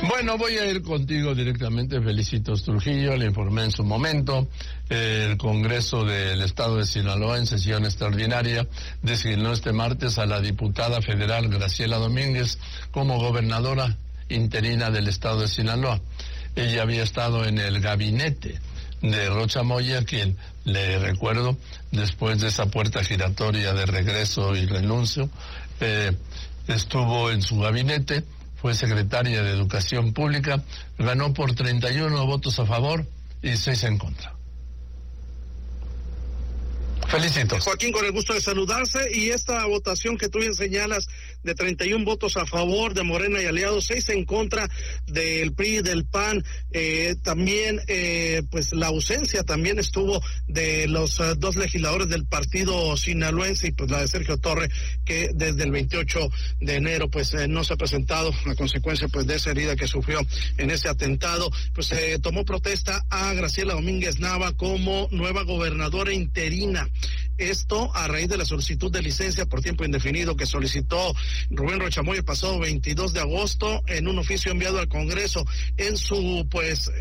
Bueno, voy a ir contigo directamente, Felicitos Trujillo, le informé en su momento. El Congreso del Estado de Sinaloa, en sesión extraordinaria, designó este martes a la diputada federal Graciela Domínguez como gobernadora interina del Estado de Sinaloa. Ella había estado en el gabinete de Rocha Moya, quien, le recuerdo, después de esa puerta giratoria de regreso y renuncio, estuvo en su gabinete. Fue secretaria de Educación Pública, ganó por 31 votos a favor y 6 en contra. Felicito. Joaquín, con el gusto de saludarse, y esta votación que tú bien señalas de 31 votos a favor de Morena y aliados, 6 en contra del PRI, del PAN, también pues la ausencia también estuvo de los dos legisladores del partido sinaloense, y pues la de Sergio Torre, que desde el 28 de enero pues no se ha presentado a consecuencia pues de esa herida que sufrió en ese atentado. Pues tomó protesta a Graciela Domínguez Nava como nueva gobernadora interina. Esto a raíz de la solicitud de licencia por tiempo indefinido que solicitó Rubén Rocha Moya el pasado 22 de agosto en un oficio enviado al Congreso. En su pues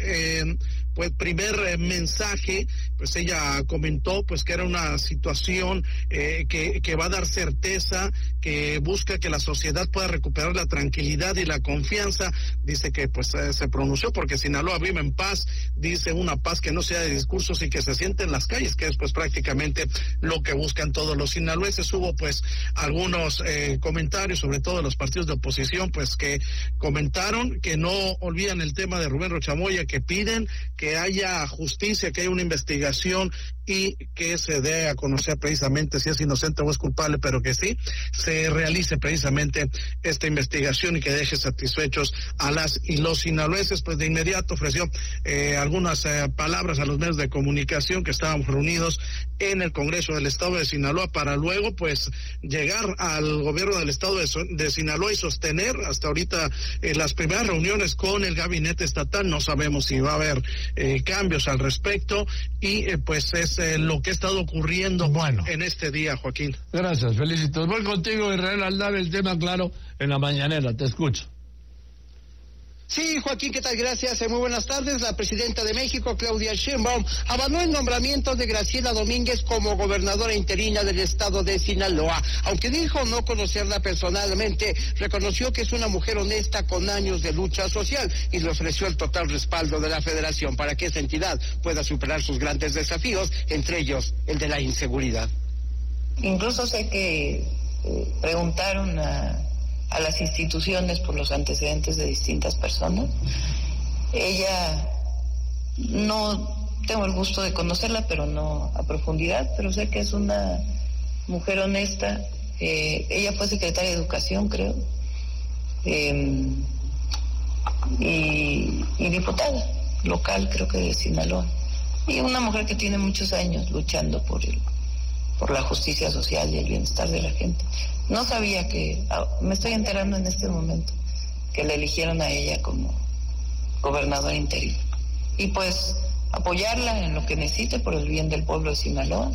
primer mensaje, pues ella comentó pues que era una situación que va a dar certeza, que busca que la sociedad pueda recuperar la tranquilidad y la confianza. Dice que pues se pronunció porque Sinaloa vive en paz, dice una paz que no sea de discursos y que se siente en las calles, que es pues prácticamente lo que buscan todos los sinaloenses. Hubo pues algunos comentarios, sobre todo de los partidos de oposición, pues que comentaron que no olvidan el tema de Rubén Rocha Moya, que piden que haya justicia, que haya una investigación y que se dé a conocer precisamente si es inocente o es culpable, pero que sí se realice precisamente esta investigación y que deje satisfechos a las y los sinaloenses. Pues de inmediato ofreció algunas palabras a los medios de comunicación que estábamos reunidos en el Congreso del Estado de Sinaloa, para luego pues llegar al gobierno del Estado de Sinaloa y sostener hasta ahorita las primeras reuniones con el gabinete estatal. No sabemos si va a haber cambios al respecto, y pues es lo que ha estado ocurriendo en este día, Joaquín. Gracias, Felicitos. Voy contigo, Israel Aldave, el tema claro en la mañanera, te escucho. Sí, Joaquín, ¿qué tal? Gracias. Muy buenas tardes. La presidenta de México, Claudia Sheinbaum, avaló el nombramiento de Graciela Domínguez como gobernadora interina del estado de Sinaloa. Aunque dijo no conocerla personalmente, reconoció que es una mujer honesta con años de lucha social y le ofreció el total respaldo de la federación para que esta entidad pueda superar sus grandes desafíos, entre ellos el de la inseguridad. Incluso sé que preguntaron a las instituciones por los antecedentes de distintas personas. Ella, no tengo el gusto de conocerla, pero no a profundidad, pero sé que es una mujer honesta. Ella fue secretaria de Educación, creo, y diputada local, creo que de Sinaloa. Y una mujer que tiene muchos años luchando por la justicia social y el bienestar de la gente. No sabía que, me estoy enterando en este momento, que le eligieron a ella como gobernadora interina. Y pues apoyarla en lo que necesite por el bien del pueblo de Sinaloa,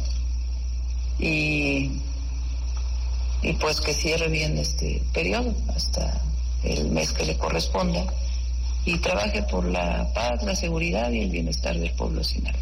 y pues que cierre bien este periodo hasta el mes que le corresponda y trabaje por la paz, la seguridad y el bienestar del pueblo de Sinaloa.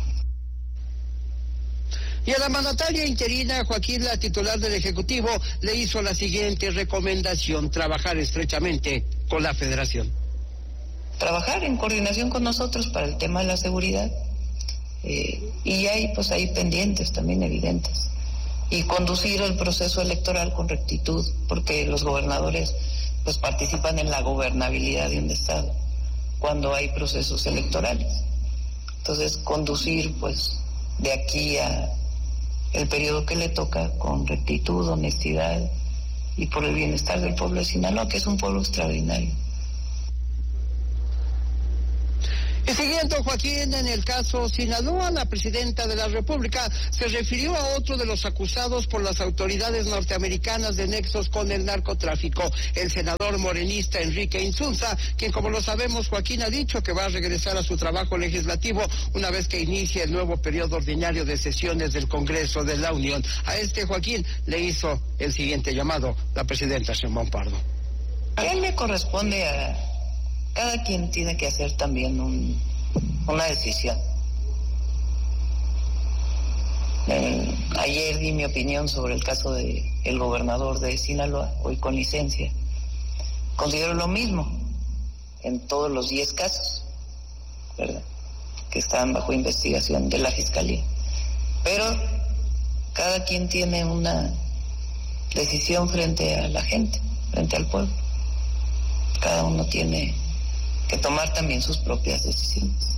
Y a la mandataria interina, Joaquín, la titular del Ejecutivo, le hizo la siguiente recomendación: trabajar estrechamente con la Federación. Trabajar en coordinación con nosotros para el tema de la seguridad, y hay pendientes también evidentes, y conducir el proceso electoral con rectitud, porque los gobernadores pues participan en la gobernabilidad de un estado cuando hay procesos electorales. Entonces conducir pues de aquí a el periodo que le toca con rectitud, honestidad y por el bienestar del pueblo de Sinaloa, que es un pueblo extraordinario. Y siguiendo, Joaquín, en el caso Sinaloa, la presidenta de la República se refirió a otro de los acusados por las autoridades norteamericanas de nexos con el narcotráfico, el senador morenista Enrique Insunza, quien, como lo sabemos, Joaquín, ha dicho que va a regresar a su trabajo legislativo una vez que inicie el nuevo periodo ordinario de sesiones del Congreso de la Unión. A Joaquín, le hizo el siguiente llamado la presidenta Sheinbaum Pardo. A él le corresponde cada quien tiene que hacer también una decisión. Ayer di mi opinión sobre el caso de el gobernador de Sinaloa, hoy con licencia. Considero lo mismo en todos los 10 casos, ¿verdad?, que están bajo investigación de la Fiscalía. Pero cada quien tiene una decisión frente a la gente, frente al pueblo. Cada uno tiene que tomar también sus propias decisiones.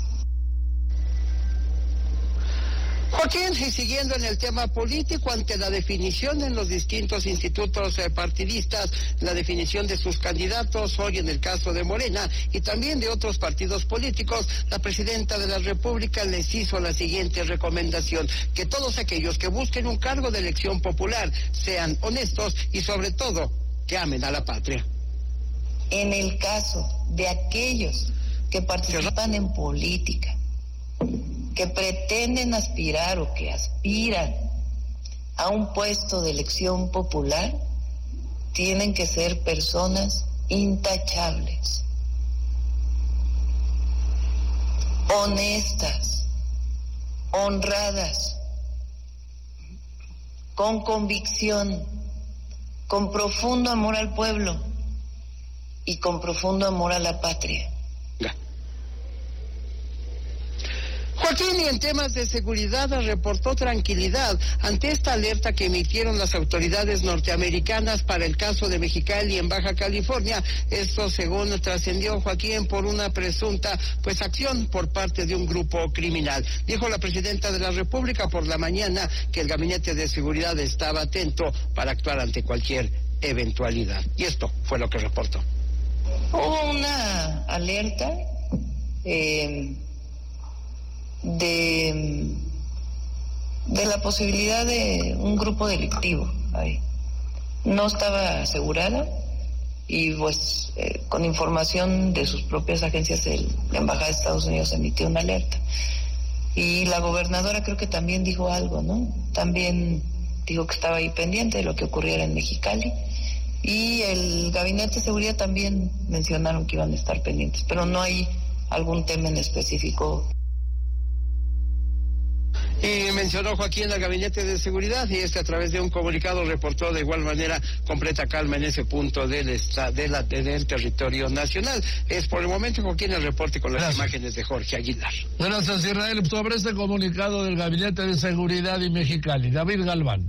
Joaquín, y siguiendo en el tema político, ante la definición en los distintos institutos partidistas, la definición de sus candidatos, hoy en el caso de Morena y también de otros partidos políticos, la presidenta de la República les hizo la siguiente recomendación: que todos aquellos que busquen un cargo de elección popular sean honestos y sobre todo que amen a la patria. En el caso de aquellos que participan en política, que pretenden aspirar o que aspiran a un puesto de elección popular, tienen que ser personas intachables, honestas, honradas, con convicción, con profundo amor al pueblo y con profundo amor a la patria. Joaquín, y en temas de seguridad, reportó tranquilidad ante esta alerta que emitieron las autoridades norteamericanas para el caso de Mexicali en Baja California. Esto, según trascendió, Joaquín, por una presunta acción por parte de un grupo criminal. Dijo la presidenta de la República por la mañana que el Gabinete de Seguridad estaba atento para actuar ante cualquier eventualidad. Y esto fue lo que reportó. Hubo una alerta de la posibilidad de un grupo delictivo ahí. No estaba asegurada y con información de sus propias agencias, la Embajada de Estados Unidos emitió una alerta. Y la gobernadora creo que también dijo algo, ¿no? También dijo que estaba ahí pendiente de lo que ocurriera en Mexicali. Y el Gabinete de Seguridad también mencionaron que iban a estar pendientes, pero no hay algún tema en específico. Y mencionó Joaquín al Gabinete de Seguridad, y a través de un comunicado reportó de igual manera completa calma en ese punto del territorio nacional. Es por el momento, Joaquín, el reporte con las imágenes de Jorge Aguilar. Gracias, Israel. Sobre este comunicado del Gabinete de Seguridad y Mexicali, David Galván.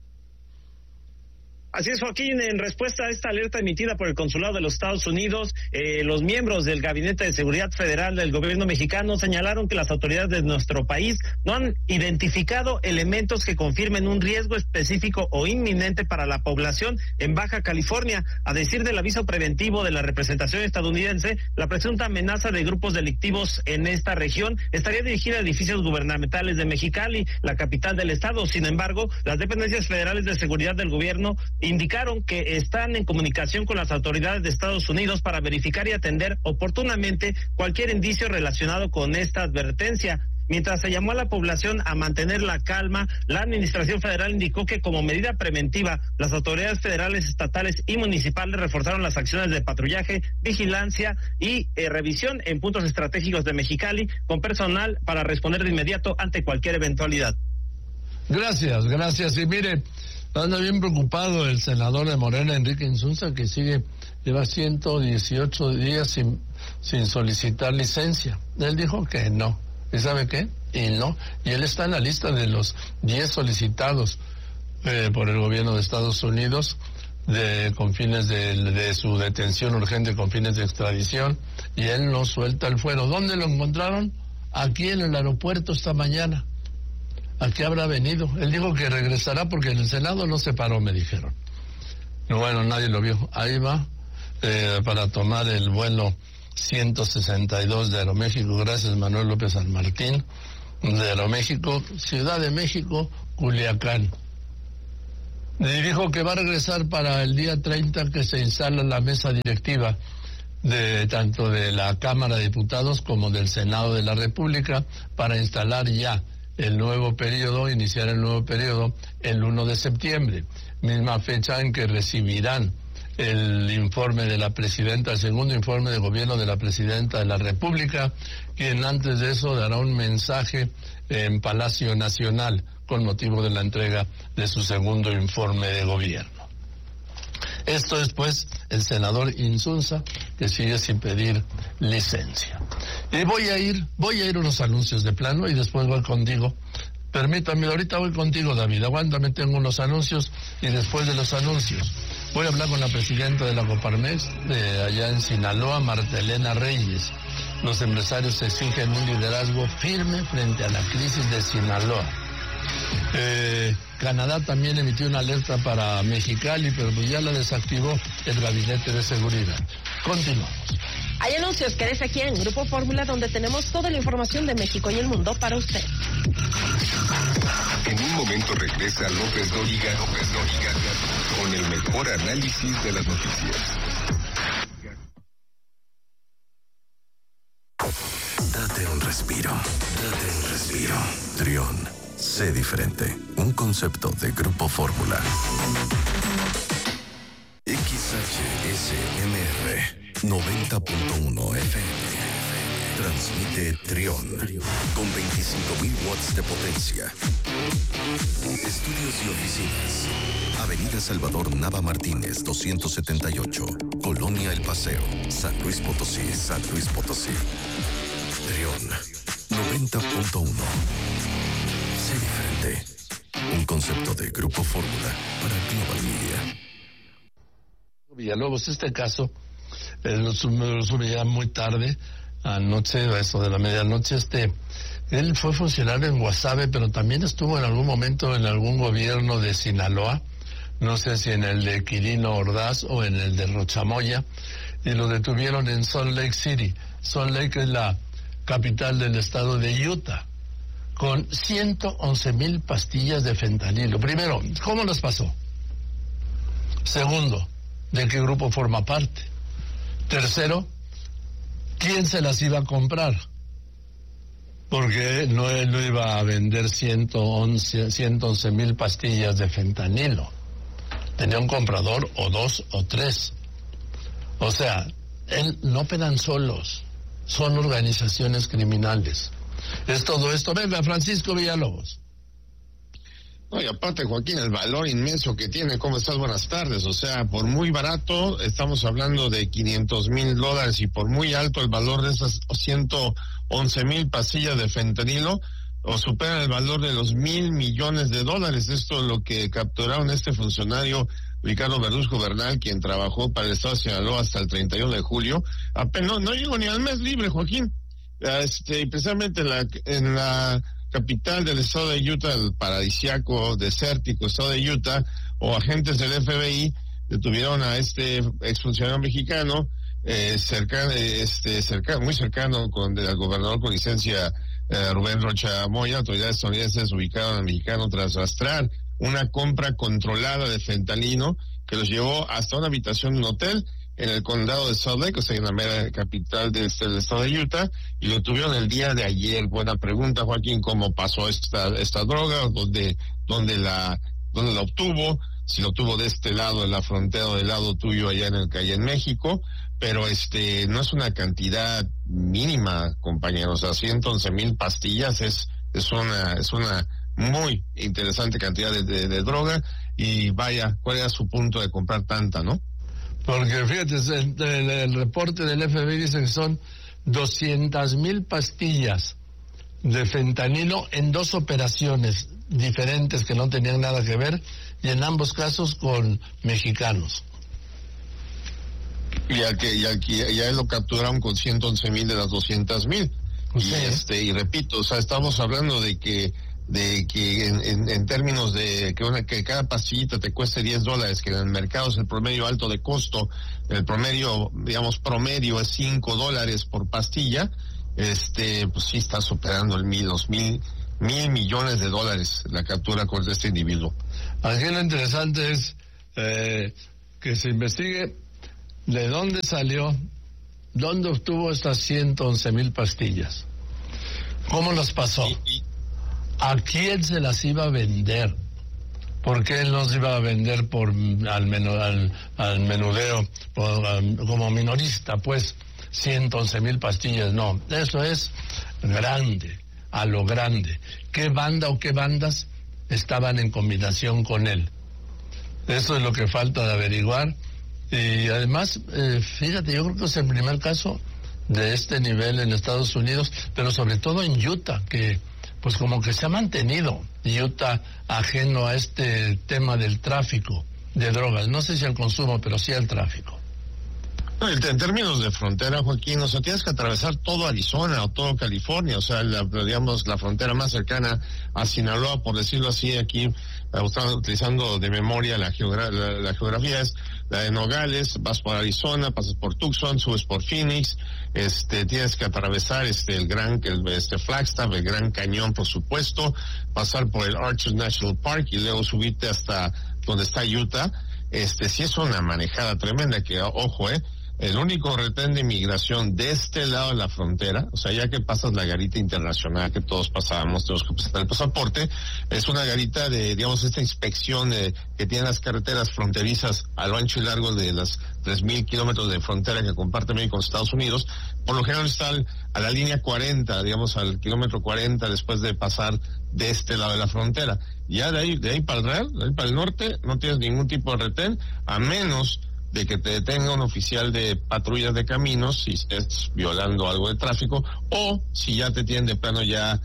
Así es, Joaquín, en respuesta a esta alerta emitida por el Consulado de los Estados Unidos, los miembros del Gabinete de Seguridad Federal del gobierno mexicano señalaron que las autoridades de nuestro país no han identificado elementos que confirmen un riesgo específico o inminente para la población en Baja California. A decir del aviso preventivo de la representación estadounidense, la presunta amenaza de grupos delictivos en esta región estaría dirigida a edificios gubernamentales de Mexicali, la capital del estado. Sin embargo, las dependencias federales de seguridad del gobierno indicaron que están en comunicación con las autoridades de Estados Unidos para verificar y atender oportunamente cualquier indicio relacionado con esta advertencia. Mientras se llamó a la población a mantener la calma, la Administración Federal indicó que como medida preventiva, las autoridades federales, estatales y municipales reforzaron las acciones de patrullaje, vigilancia y revisión en puntos estratégicos de Mexicali con personal para responder de inmediato ante cualquier eventualidad. Gracias. Y mire, anda bien preocupado el senador de Morena, Enrique Insunza, que lleva 118 días sin solicitar licencia. Él dijo que no. ¿Y sabe qué? Y no. Y él está en la lista de los 10 solicitados por el gobierno de Estados Unidos con fines de su detención urgente con fines de extradición. Y él no suelta el fuero. ¿Dónde lo encontraron? Aquí en el aeropuerto esta mañana. ¿A qué habrá venido? Él dijo que regresará porque en el Senado no se paró, me dijeron. Bueno, nadie lo vio. Ahí va para tomar el vuelo 162 de Aeroméxico. Gracias, Manuel López San Martín, de Aeroméxico, Ciudad de México, Culiacán. Y dijo que va a regresar para el día 30, que se instala la mesa directiva tanto de la Cámara de Diputados como del Senado de la República para instalar ya iniciar el nuevo periodo el 1 de septiembre, misma fecha en que recibirán el informe de la presidenta, el segundo informe de gobierno de la presidenta de la República, quien antes de eso dará un mensaje en Palacio Nacional con motivo de la entrega de su segundo informe de gobierno. Esto es, pues, el senador Insunza, que sigue sin pedir licencia. Y voy a ir a unos anuncios de plano y después voy contigo. Permítame, ahorita voy contigo, David. Aguántame, tengo unos anuncios y después de los anuncios voy a hablar con la presidenta de la Coparmex de allá en Sinaloa, Marta Elena Reyes. Los empresarios exigen un liderazgo firme frente a la crisis de Sinaloa. Canadá también emitió una alerta para Mexicali, pero ya la desactivó el Gabinete de Seguridad. Continuamos. Hay anuncios, quédese aquí en Grupo Fórmula, donde tenemos toda la información de México y el mundo para usted. En un momento regresa López Dóriga con el mejor análisis de las noticias. Date un respiro. Trión, sé diferente. Un concepto de Grupo Fórmula. XHSMR 90.1 FM. Transmite Trión con 25.000 watts de potencia. Estudios y oficinas. Avenida Salvador Nava Martínez, 278. Colonia El Paseo, San Luis Potosí. Trión 90.1. Sé diferente. Un concepto de Grupo Fórmula para Global Media. Villalobos, este caso lo subí ya muy tarde, anoche, a eso de la medianoche. Él fue funcionario en Guasave, pero también estuvo en algún momento en algún gobierno de Sinaloa, no sé si en el de Quirino Ordaz o en el de Rochamoya, y lo detuvieron en Salt Lake City. Salt Lake es la capital del estado de Utah, con 111,000 pastillas de fentanilo. Primero, ¿cómo las pasó? Segundo, ¿de qué grupo forma parte? Tercero, ¿quién se las iba a comprar? Porque no iba a vender 111,000 pastillas de fentanilo. Tenía un comprador o dos o tres. O sea, él no operan solos, son organizaciones criminales. Es todo esto. Venga, Francisco Villalobos. No, y aparte, Joaquín, el valor inmenso que tiene. ¿Cómo estás? Buenas tardes. O sea, por muy barato, estamos hablando de $500,000, y por muy alto el valor de esas 111,000 pastillas de fentanilo, o supera el valor de los $1,000 millones. Esto es lo que capturaron este funcionario, Ricardo Verduzco Bernal, quien trabajó para el estado de Sinaloa hasta el 31 de julio. Apenas no llegó ni al mes libre, Joaquín. Y precisamente en la capital del estado de Utah, el paradisíaco, desértico estado de Utah, o agentes del FBI detuvieron a este exfuncionario mexicano, muy cercano al gobernador con licencia, Rubén Rocha Moya. Autoridades estadounidenses ubicaron al mexicano tras rastrear una compra controlada de fentanilo que los llevó hasta una habitación de un hotel en el condado de Salt Lake, o sea, en la mera capital del estado de Utah, y lo tuvieron el día de ayer. Buena pregunta, Joaquín, ¿cómo pasó esta droga? ¿Dónde la obtuvo? Si lo obtuvo de este lado de la frontera o del lado tuyo allá en México, pero no es una cantidad mínima, compañeros. O sea, 111,000 pastillas es una muy interesante cantidad de droga, y vaya, ¿cuál era su punto de comprar tanta, no? Porque fíjate, el reporte del FBI dice que son 200,000 pastillas de fentanilo en 2 operaciones diferentes que no tenían nada que ver, y en ambos casos con mexicanos. Y a él lo capturaron con 111,000 de las 200,000. Sí. Y repito, o sea, estamos hablando de que en términos de que cada pastillita te cueste $10, que en el mercado es el promedio alto de costo, el promedio, digamos, promedio es $5 por pastilla, pues sí está superando los $1,000 millones la captura con este individuo. Aquí lo interesante es que se investigue de dónde salió, dónde obtuvo estas 111,000 pastillas, cómo las pasó. ¿A quién se las iba a vender? ¿Por qué él nos iba a vender al menudeo como minorista, pues, 111,000 pastillas? No, eso es grande, a lo grande. ¿Qué banda o qué bandas estaban en combinación con él? Eso es lo que falta de averiguar. Y además, fíjate, yo creo que es el primer caso de este nivel en Estados Unidos, pero sobre todo en Utah, que pues como que se ha mantenido Utah ajeno a este tema del tráfico de drogas. No sé si al consumo, pero sí al tráfico. En términos de frontera, Joaquín, o sea, tienes que atravesar todo Arizona o todo California, o sea, digamos, la frontera más cercana a Sinaloa, por decirlo así, aquí, utilizando de memoria la geografía, es la de Nogales, vas por Arizona, pasas por Tucson, subes por Phoenix, tienes que atravesar Flagstaff, el Gran Cañón, por supuesto, pasar por el Arches National Park y luego subirte hasta donde está Utah. Sí es una manejada tremenda que, ojo, el único retén de inmigración de este lado de la frontera, o sea, ya que pasas la garita internacional que todos pasábamos, tenemos que presentar el pasaporte, es una garita de, digamos, esta inspección que tienen las carreteras fronterizas a lo ancho y largo de las 3,000 kilómetros de frontera que comparte México con Estados Unidos. Por lo general está a la línea 40, digamos, al kilómetro 40 después de pasar de este lado de la frontera. Ya de ahí para el norte, no tienes ningún tipo de retén, a menos de que te detenga un oficial de patrullas de caminos si estés violando algo de tráfico, o si ya te tienen de plano ya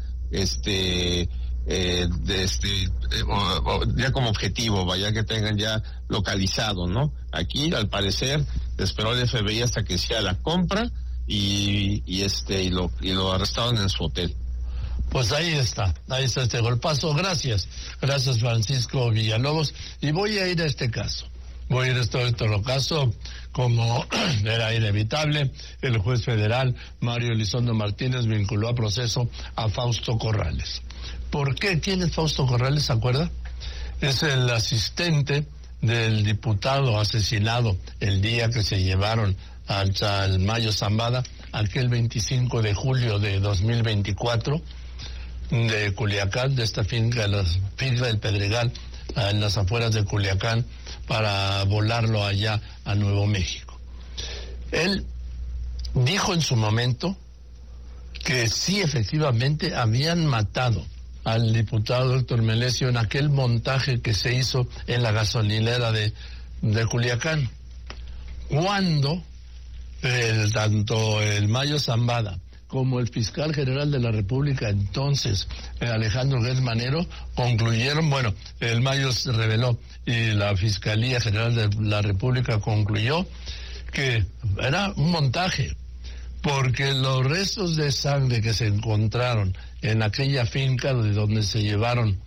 ya como objetivo, vaya, que tengan ya localizado, ¿no? Aquí, al parecer, esperó el FBI hasta que hiciera la compra y lo arrestaron en su hotel. Pues ahí está este golpazo. Gracias Francisco Villalobos, y voy a ir a este caso. Voy a ir a este otro caso, como era inevitable. El juez federal Mario Elizondo Martínez vinculó a proceso a Fausto Corrales. ¿Por qué? ¿Quién es Fausto Corrales? ¿Se acuerda? Es el asistente del diputado asesinado el día que se llevaron al Mayo Zambada, aquel 25 de julio de 2024, de Culiacán, de esta finca del Pedregal, en las afueras de Culiacán, para volarlo allá a Nuevo México. Él dijo en su momento que sí, efectivamente, habían matado al diputado Héctor Melesio en aquel montaje que se hizo en la gasolinera de Culiacán, cuando tanto el Mayo Zambada como el fiscal general de la República entonces, Alejandro Gertz Manero, concluyeron, el Mayo se reveló y la Fiscalía General de la República concluyó que era un montaje, porque los restos de sangre que se encontraron en aquella finca de donde se llevaron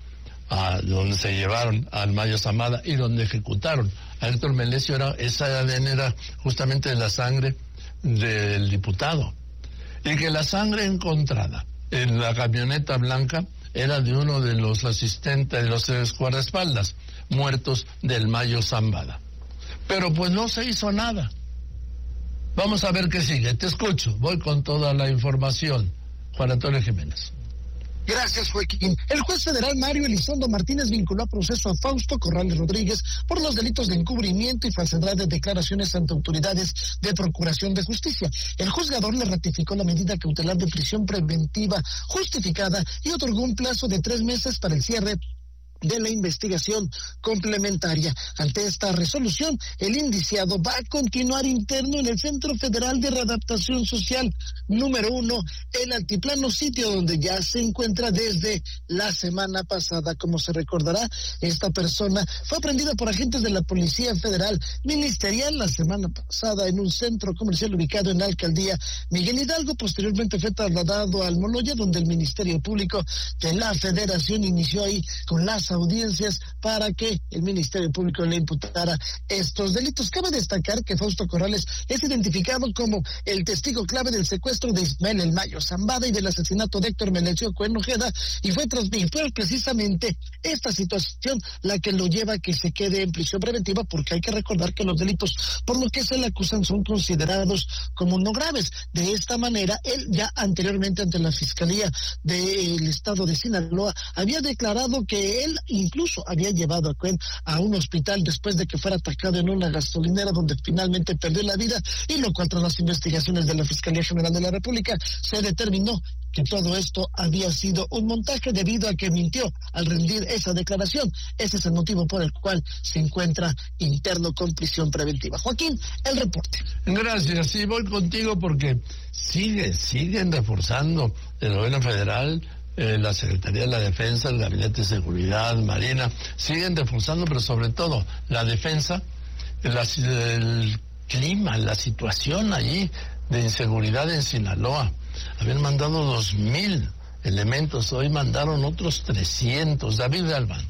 al Mayo Zambada y donde ejecutaron a Héctor Melesio, esa ADN era justamente de la sangre del diputado, y que la sangre encontrada en la camioneta blanca era de uno de los asistentes, de los guardaespaldas muertos del Mayo Zambada. Pero pues no se hizo nada. Vamos a ver qué sigue. Te escucho. Voy con toda la información. Juan Antonio Jiménez. Gracias, Joaquín. El juez federal Mario Elizondo Martínez vinculó a proceso a Fausto Corrales Rodríguez por los delitos de encubrimiento y falsedad de declaraciones ante autoridades de procuración de justicia. El juzgador le ratificó la medida cautelar de prisión preventiva justificada y otorgó un plazo de 3 meses para el cierre de la investigación complementaria. Ante esta resolución, el indiciado va a continuar interno en el Centro Federal de Readaptación Social número 1, el Altiplano, sitio donde ya se encuentra desde la semana pasada. Como se recordará, esta persona fue aprendida por agentes de la Policía Federal Ministerial la semana pasada en un centro comercial ubicado en la alcaldía Miguel Hidalgo. Posteriormente fue trasladado al Moloya, donde el Ministerio Público de la Federación inició ahí con las audiencias para que el Ministerio Público le imputara estos delitos. Cabe destacar que Fausto Corrales es identificado como el testigo clave del secuestro de Ismael El Mayo Zambada y del asesinato de Héctor Melesio Cohen Ojeda, y fue precisamente esta situación la que lo lleva a que se quede en prisión preventiva, porque hay que recordar que los delitos por los que se le acusan son considerados como no graves. De esta manera, él ya anteriormente ante la Fiscalía del Estado de Sinaloa había declarado que él incluso había llevado a Cuen a un hospital después de que fuera atacado en una gasolinera donde finalmente perdió la vida, y lo cual tras las investigaciones de la Fiscalía General de la República se determinó que todo esto había sido un montaje debido a que mintió al rendir esa declaración. Ese es el motivo por el cual se encuentra interno con prisión preventiva. Joaquín, el reporte. Gracias, sí, voy contigo porque siguen reforzando el gobierno federal, la Secretaría de la Defensa, el Gabinete de Seguridad, Marina, siguen reforzando, pero sobre todo la defensa, el clima, la situación allí de inseguridad en Sinaloa. Habían mandado 2,000 elementos, hoy mandaron otros 300. David Galván.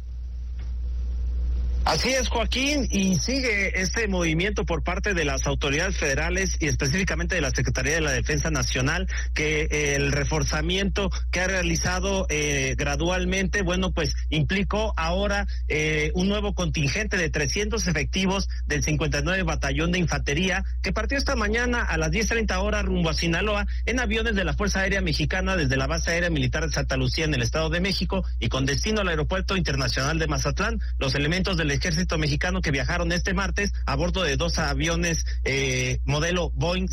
Así es, Joaquín, y sigue este movimiento por parte de las autoridades federales y específicamente de la Secretaría de la Defensa Nacional, que el reforzamiento que ha realizado gradualmente, bueno, pues implicó ahora un nuevo contingente de 300 efectivos del 59 Batallón de Infantería, que partió esta mañana a las 10:30 horas rumbo a Sinaloa en aviones de la Fuerza Aérea Mexicana desde la Base Aérea Militar de Santa Lucía en el Estado de México y con destino al Aeropuerto Internacional de Mazatlán. Los elementos del Ejército Mexicano que viajaron este martes a bordo de 2 aviones modelo Boeing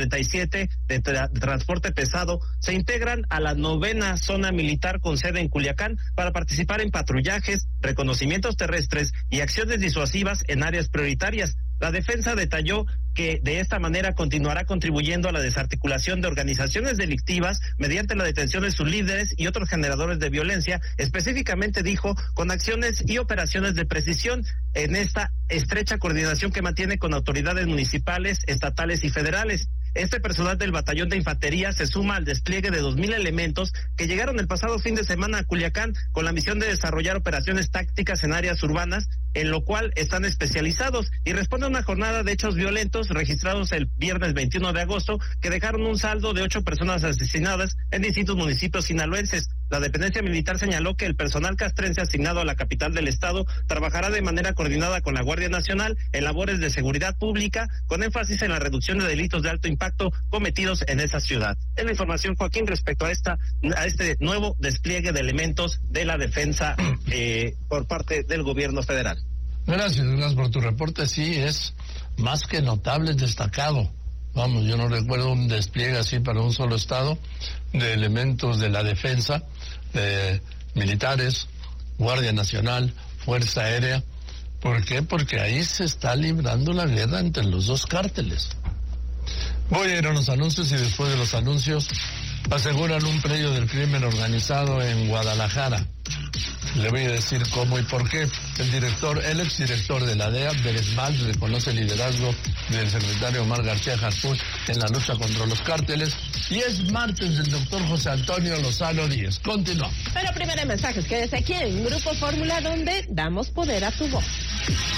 737 de transporte pesado se integran a la 9ª Zona Militar con sede en Culiacán para participar en patrullajes, reconocimientos terrestres y acciones disuasivas en áreas prioritarias. La defensa detalló que de esta manera continuará contribuyendo a la desarticulación de organizaciones delictivas mediante la detención de sus líderes y otros generadores de violencia, específicamente dijo, con acciones y operaciones de precisión en esta estrecha coordinación que mantiene con autoridades municipales, estatales y federales. Este personal del Batallón de Infantería se suma al despliegue de 2,000 elementos que llegaron el pasado fin de semana a Culiacán con la misión de desarrollar operaciones tácticas en áreas urbanas, en lo cual están especializados y responde a una jornada de hechos violentos registrados el viernes 21 de agosto que dejaron un saldo de 8 personas asesinadas en distintos municipios sinaloenses. La dependencia militar señaló que el personal castrense asignado a la capital del estado trabajará de manera coordinada con la Guardia Nacional en labores de seguridad pública, con énfasis en la reducción de delitos de alto impacto cometidos en esa ciudad. Es la información, Joaquín, respecto a este nuevo despliegue de elementos de la defensa por parte del gobierno federal. Gracias por tu reporte. Sí, es más que notable, es destacado. Vamos, yo no recuerdo un despliegue así para un solo estado de elementos de la defensa, de militares, Guardia Nacional, Fuerza Aérea. ¿Por qué? Porque ahí se está librando la guerra entre los dos cárteles. Voy a ir a los anuncios y después de los anuncios aseguran un predio del crimen organizado en Guadalajara. Le voy a decir cómo y por qué. El exdirector de la DEA, Beresmal, reconoce el liderazgo del secretario Omar García Harfuch en la lucha contra los cárteles. Y es martes del doctor José Antonio Lozano Díez. Continuamos. Pero primero en mensajes, quédese aquí en Grupo Fórmula, donde damos poder a tu voz.